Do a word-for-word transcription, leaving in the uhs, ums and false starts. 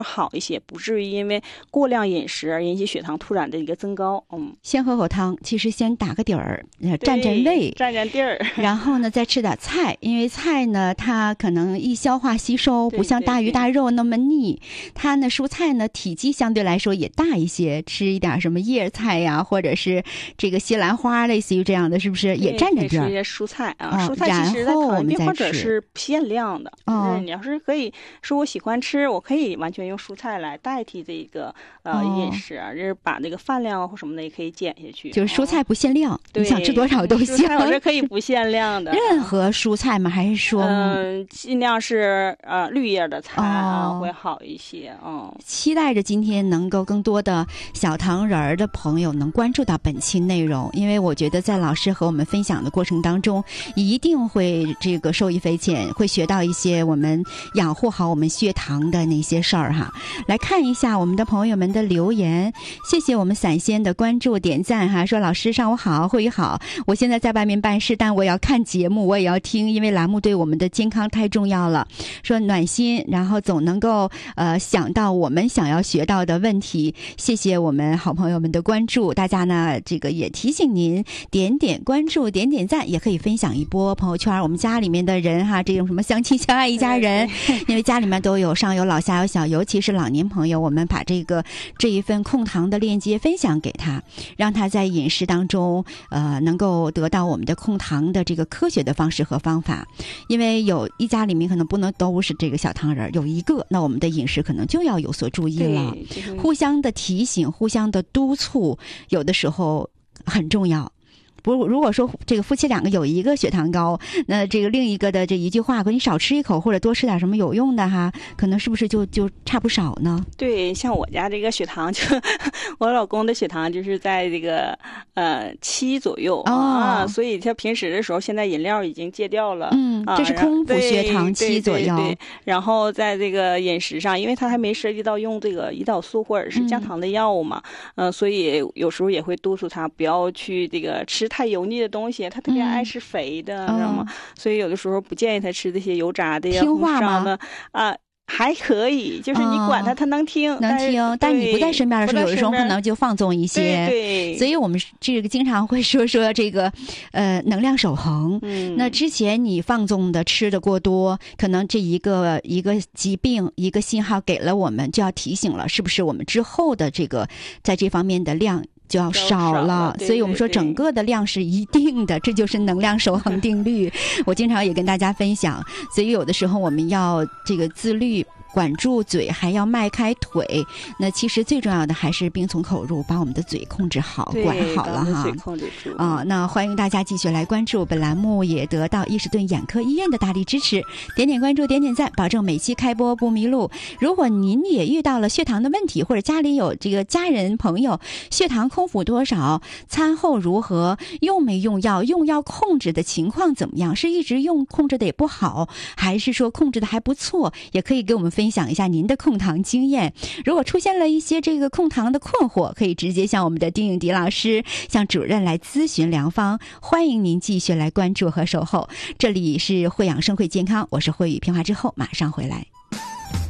好一些，不至于因为过量饮食而引起血糖突然的一个增高。嗯， 先喝口汤，其实先打个底儿，占占胃， 占占地儿， 然后呢再吃点菜，因为菜呢它可能易消化吸收，不像大鱼大肉那么腻。它呢蔬菜呢体积相对来说也大一些，吃一点什么叶菜呀，或者是这个西兰花，类似于这样的，是不是也占占地儿？ 吃一些蔬菜啊， 哦、 蔬菜其实在糖尿病或者是限量的。 哦， 你要是可以说我喜欢吃，我可以完全用蔬菜来代替这个呃、哦、饮食啊，就是把那个饭量或什么的也可以减下去。 就是蔬菜不限量， 对， 你想吃多少都行。 蔬菜我是可以不限量的。 任何蔬菜吗？还是说嗯、呃，尽量是呃绿叶的菜啊、哦、会好一些。嗯， 期待着今天能够更多的小糖人儿的朋友能关注到本期内容，因为我觉得在老师和我们分享的过程当中，一定会这个受益匪浅，会学到一些我们养护好我们血糖的那些事儿哈。来看一下我们的朋友们的留言，谢谢我们散仙的关注点赞哈，说老师上午好，慧宇好，我现在在外面办事，但我也要看节目，我也要听，因为栏目对我们的健康太重要了，说暖心，然后总能够呃想到我们想要学到的问题，谢谢我们好朋友们的关注，大家呢这个也提醒您点点关注，点点赞，也可以分享一波朋友圈，我们家里面的人哈，这种什么相亲相爱一家人，因为家里面都有上有老下有小，尤其是老年朋友，我们把这个这一份控糖的链接分享给他，让他在饮食当中呃能够得到我们的控糖的这个科学的方式和方法，因为有一家里面可能不能都是这个小糖人，有一个那我们的饮食可能就要有所注意了，互相的提醒，互相的督促，有的时候很重要。不，如果说这个夫妻两个有一个血糖高，那这个另一个的这一句话，你少吃一口或者多吃点什么有用的哈，可能是不是就就差不少呢？ 对，像我家这个血糖就，我老公的血糖就是在这个呃七左右、哦、啊，所以他平时的时候，现在饮料已经戒掉了， 嗯，这是空腹血糖七左右。 对对对对，然后在这个饮食上，因为他还没涉及到用这个胰岛素或者是降糖的药物嘛，嗯、呃，所以有时候也会督促他不要去这个吃太油腻的东西，他特别爱吃肥的，嗯、知道吗？所以有的时候不建议他吃这些油炸的呀、 听话吗？ 啊。还可以，就是你管他，哦、他能听， 能听。但你不在身边的时候，有的时候可能就放纵一些。 对对。 所以我们这个经常会说说这个，呃，能量守恒。嗯。那之前你放纵的吃的过多，可能这一个一个疾病一个信号给了我们，就要提醒了，是不是我们之后的这个在这方面的量就要少了， 了对对对， 所以我们说整个的量是一定的，这就是能量守恒定律。我经常也跟大家分享，所以有的时候我们要这个自律。管住嘴，还要迈开腿。那其实最重要的还是病从口入，把我们的嘴控制好，管好了哈。 嘴控制住啊、呃！那欢迎大家继续来关注本栏目，也得到伊士顿眼科医院的大力支持。点点关注，点点赞，保证每期开播不迷路。如果您也遇到了血糖的问题，或者家里有这个家人朋友血糖空腹多少，餐后如何，用没用药，用药控制的情况怎么样？是一直用控制的也不好，还是说控制的还不错？也可以给我们分享一下您的控糖经验。如果出现了一些这个控糖的困惑，可以直接向我们的丁颖迪老师、向主任来咨询良方。欢迎您继续来关注和守候。这里是慧养生会健康，我是慧宇，片花之后马上回来。